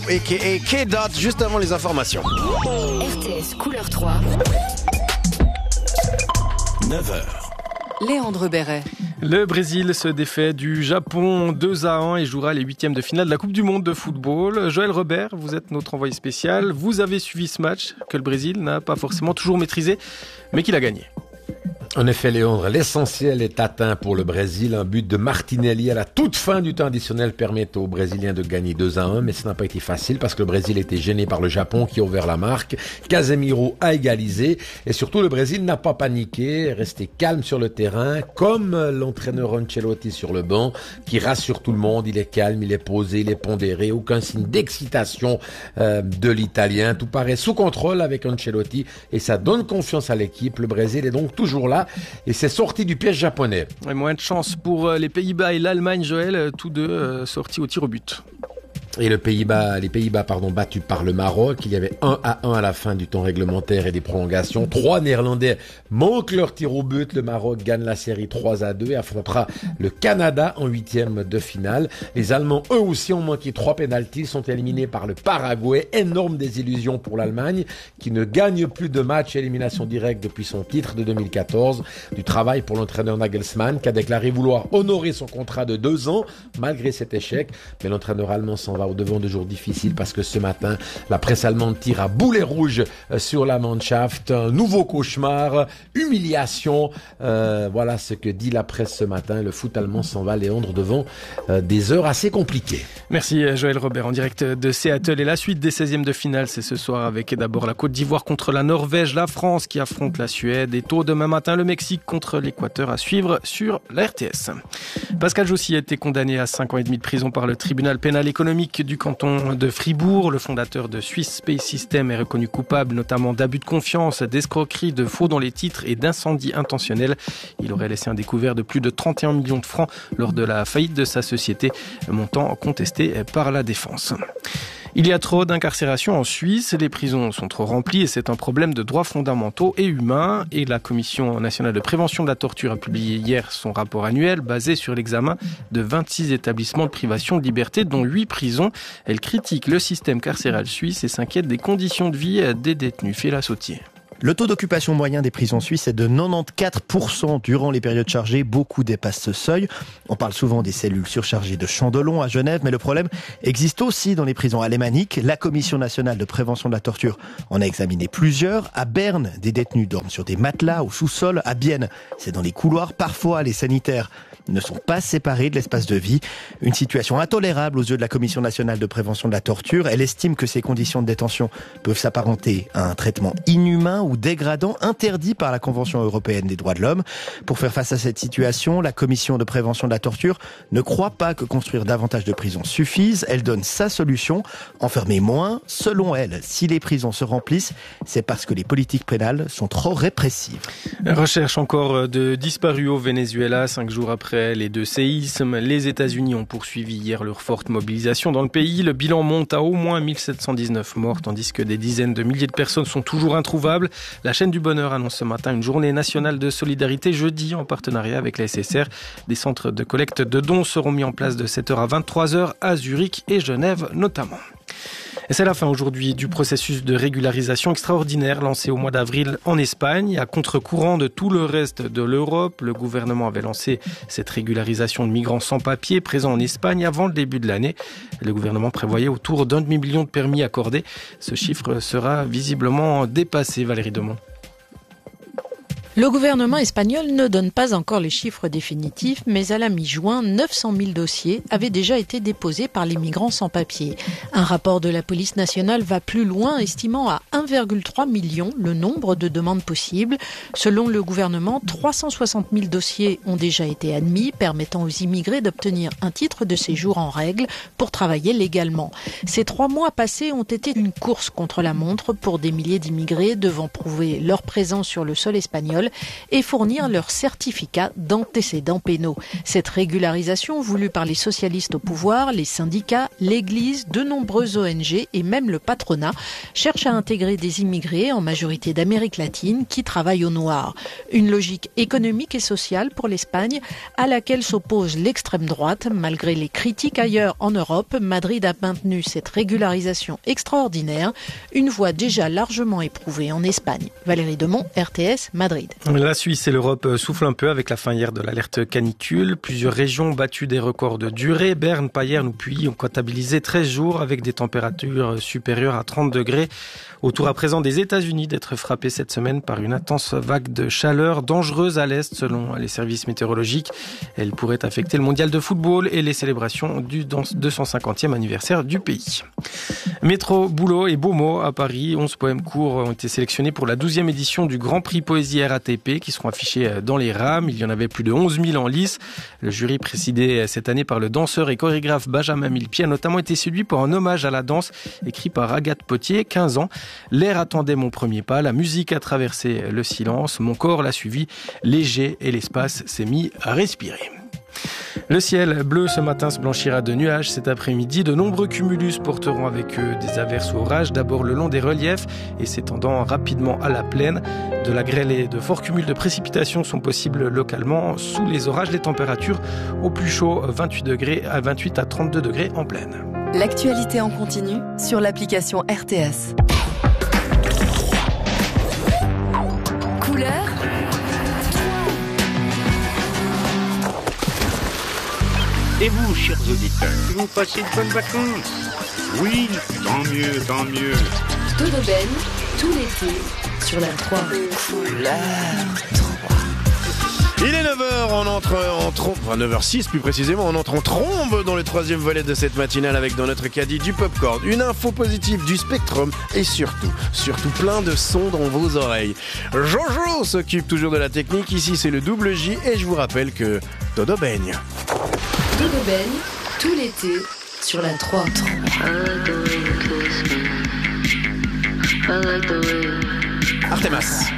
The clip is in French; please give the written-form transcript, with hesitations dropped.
a.k.a. K-Dot, juste avant les informations. RTS Couleur 3. 9h. Léandre Béret. Le Brésil se défait du Japon 2-1 et jouera les huitièmes de finale de la Coupe du Monde de football. Joël Robert, vous êtes notre envoyé spécial. Vous avez suivi ce match que le Brésil n'a pas forcément toujours maîtrisé, mais qu'il a gagné. En effet, Léandre, l'essentiel est atteint pour le Brésil. Un but de Martinelli à la toute fin du temps additionnel permet aux Brésiliens de gagner 2-1, mais ça n'a pas été facile parce que le Brésil était gêné par le Japon qui a ouvert la marque. Casemiro a égalisé et surtout le Brésil n'a pas paniqué, est resté calme sur le terrain, comme l'entraîneur Ancelotti sur le banc qui rassure tout le monde. Il est calme, il est posé, il est pondéré, aucun signe d'excitation de l'Italien. Tout paraît sous contrôle avec Ancelotti et ça donne confiance à l'équipe. Le Brésil est donc toujours là. Et c'est sorti du piège japonais. Et moins de chance pour les Pays-Bas et l'Allemagne, Joël, tous deux sortis au tir au but. Et les Pays-Bas, battus par le Maroc. Il y avait 1-1 à la fin du temps réglementaire et des prolongations. 3 Néerlandais manquent leur tir au but. Le Maroc gagne la série 3-2 et affrontera le Canada en huitième de finale. Les Allemands, eux aussi, ont manqué 3 pénaltys. Ils sont éliminés par le Paraguay. Énorme désillusion pour l'Allemagne qui ne gagne plus de matchs à élimination directe depuis son titre de 2014. Du travail pour l'entraîneur Nagelsmann qui a déclaré vouloir honorer son contrat de 2 ans malgré cet échec. Mais l'entraîneur allemand s'en va au devant de jours difficiles parce que ce matin, la presse allemande tire à boulet rouge sur la Mannschaft. Un nouveau cauchemar, humiliation. Voilà ce que dit la presse ce matin. Le foot allemand s'en va, Léandre, devant des heures assez compliquées. Merci Joël Robert en direct de Seattle. Et la suite des 16e de finale, c'est ce soir avec d'abord la Côte d'Ivoire contre la Norvège, la France qui affronte la Suède et tôt demain matin le Mexique contre l'Équateur à suivre sur la RTS. Pascal Jossy a été condamné à 5 ans et demi de prison par le tribunal pénal économique du canton de Fribourg. Le fondateur de Swiss Space System est reconnu coupable notamment d'abus de confiance, d'escroquerie, de faux dans les titres et d'incendie intentionnel. Il aurait laissé un découvert de plus de 31 millions de francs lors de la faillite de sa société, montant contesté par la défense. Il y a trop d'incarcération en Suisse, les prisons sont trop remplies et c'est un problème de droits fondamentaux et humains. Et la Commission nationale de prévention de la torture a publié hier son rapport annuel basé sur l'examen de 26 établissements de privation de liberté, dont 8 prisons. Elle critique le système carcéral suisse et s'inquiète des conditions de vie des détenus. Féla Sautier. Le taux d'occupation moyen des prisons suisses est de 94% durant les périodes chargées. Beaucoup dépassent ce seuil. On parle souvent des cellules surchargées de Chandelon à Genève, mais le problème existe aussi dans les prisons alémaniques. La Commission nationale de prévention de la torture en a examiné plusieurs. À Berne, des détenus dorment sur des matelas au sous-sol. À Bienne, c'est dans les couloirs. Parfois, les sanitaires ne sont pas séparés de l'espace de vie. Une situation intolérable aux yeux de la Commission nationale de prévention de la torture. Elle estime que ces conditions de détention peuvent s'apparenter à un traitement inhumain ou dégradant interdit par la Convention européenne des droits de l'homme. Pour faire face à cette situation, la Commission de prévention de la torture ne croit pas que construire davantage de prisons suffise. Elle donne sa solution, enfermer moins. Selon elle, si les prisons se remplissent, c'est parce que les politiques pénales sont trop répressives. Recherche encore de disparus au Venezuela, 5 jours après les 2 séismes. Les États-Unis ont poursuivi hier leur forte mobilisation dans le pays. Le bilan monte à au moins 1719 morts, tandis que des dizaines de milliers de personnes sont toujours introuvables. La chaîne du bonheur annonce ce matin une journée nationale de solidarité jeudi en partenariat avec la SSR. Des centres de collecte de dons seront mis en place de 7h à 23h à Zurich et Genève notamment. Et c'est la fin aujourd'hui du processus de régularisation extraordinaire lancé au mois d'avril en Espagne. À contre-courant de tout le reste de l'Europe, le gouvernement avait lancé cette régularisation de migrants sans papier présents en Espagne avant le début de l'année. Le gouvernement prévoyait autour d'1 demi-million de permis accordés. Ce chiffre sera visiblement dépassé, Valérie Demont. Le gouvernement espagnol ne donne pas encore les chiffres définitifs, mais à la mi-juin, 900 000 dossiers avaient déjà été déposés par les migrants sans papier. Un rapport de la police nationale va plus loin, estimant à 1,3 million le nombre de demandes possibles. Selon le gouvernement, 360 000 dossiers ont déjà été admis, permettant aux immigrés d'obtenir un titre de séjour en règle pour travailler légalement. Ces 3 mois passés ont été une course contre la montre pour des milliers d'immigrés devant prouver leur présence sur le sol espagnol. espagnols et fournir leur certificat d'antécédents pénaux. Cette régularisation, voulue par les socialistes au pouvoir, les syndicats, l'Église, de nombreuses ONG et même le patronat, cherche à intégrer des immigrés, en majorité d'Amérique latine, qui travaillent au noir. Une logique économique et sociale pour l'Espagne, à laquelle s'oppose l'extrême droite. Malgré les critiques ailleurs en Europe, Madrid a maintenu cette régularisation extraordinaire, une voie déjà largement éprouvée en Espagne. Valérie Demont, RTS, Madrid. La Suisse et l'Europe soufflent un peu avec la fin hier de l'alerte canicule. Plusieurs régions ont battu des records de durée. Berne, Payerne ou Puy ont comptabilisé 13 jours avec des températures supérieures à 30 degrés. Au tour à présent des États-Unis d'être frappés cette semaine par une intense vague de chaleur dangereuse à l'est selon les services météorologiques. Elle pourrait affecter le mondial de football et les célébrations du 250e anniversaire du pays. Métro, boulot et beaux mots à Paris. 11 poèmes courts ont été sélectionnés pour la 12e édition du Grand Prix Poésie RATP qui seront affichés dans les rames. Il y en avait plus de 11 000 en lice. Le jury présidé cette année par le danseur et chorégraphe Benjamin Millepied a notamment été séduit par un hommage à la danse écrit par Agathe Potier, 15 ans. L'air attendait mon premier pas, la musique a traversé le silence, mon corps l'a suivi, léger et l'espace s'est mis à respirer. Le ciel bleu ce matin se blanchira de nuages cet après-midi. De nombreux cumulus porteront avec eux des averses ou orages, d'abord le long des reliefs et s'étendant rapidement à la plaine. De la grêle et de forts cumuls de précipitations sont possibles localement. Sous les orages, les températures au plus chaud 28 à 32 degrés en plaine. L'actualité en continu sur l'application RTS. Couleur. Et vous, chers auditeurs, vous passez de bonnes vacances? Oui, tant mieux, tant mieux. Dodo Ben, tout l'été, sur la 3. Il est 9h, on entre en trombe, enfin 9h06 plus précisément, on entre en trombe dans le troisième volet de cette matinale avec dans notre caddie du popcorn, une info positive, du spectrum et surtout plein de sons dans vos oreilles. Jojo s'occupe toujours de la technique, ici c'est le double J et je vous rappelle que Dodo baigne. Dodo Ben, tout l'été, sur la 3. Artemas.